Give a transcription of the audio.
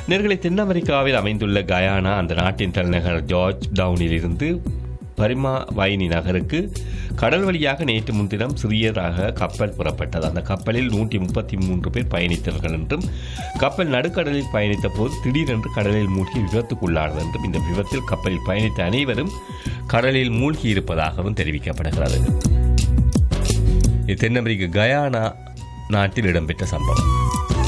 நேர்களை தென் அமெரிக்காவில் அமைந்துள்ள கயானா அந்த நாட்டின் தலைநகர் ஜார்ஜ் டவுனில் இருந்து பரிமா வைனி நகருக்கு கடல் வழியாக நேற்று முன்தினம் சிறியதாக கப்பல் புறப்பட்டது. அந்த கப்பலில் 133 பேர் பயணித்தார்கள் என்றும் கப்பல் நடுக்கடலில் பயணித்த போது திடீரென்று கடலில் மூழ்கி விபத்துக்குள்ளானது என்றும் இந்த விபத்தில் கப்பலில் பயணித்த அனைவரும் கடலில் மூழ்கி இருப்பதாகவும் தெரிவிக்கப்படுகிறது. இது தென் அமெரிக்க கயானா நாட்டில் இடம்பெற்ற சம்பவம்.